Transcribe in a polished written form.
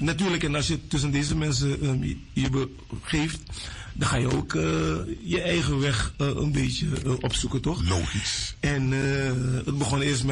natuurlijk, en als je tussen deze mensen je begeeft, dan ga je ook je eigen weg een beetje opzoeken, toch? Logisch. En het begon eerst